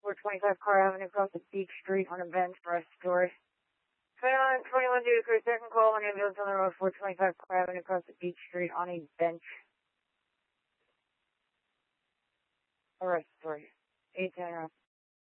425 Car Avenue across the Beach Street on a bench, rest story. 21 due to crew, second call on ambulance on the road, 425 Car Avenue across the Beach Street on a bench. Arrest story. 810